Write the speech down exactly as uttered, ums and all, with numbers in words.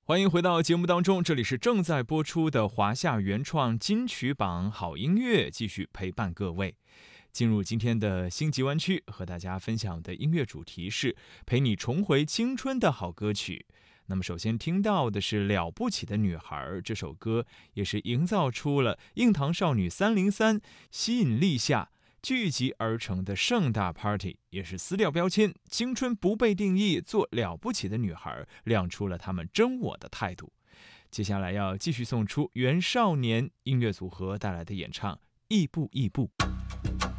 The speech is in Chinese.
欢迎回到节目当中，这里是正在播出的华夏原创金曲榜好音乐，继续陪伴各位。进入今天的星级湾区，和大家分享的音乐主题是陪你重回青春的好歌曲。那么首先听到的是《了不起的女孩》，这首歌也是营造出了硬糖少女三零三吸引力下聚集而成的盛大 party， 也是撕掉标签，青春不被定义，做了不起的女孩，亮出了他们真我的态度。接下来要继续送出原少年音乐组合带来的演唱《亦步亦步》。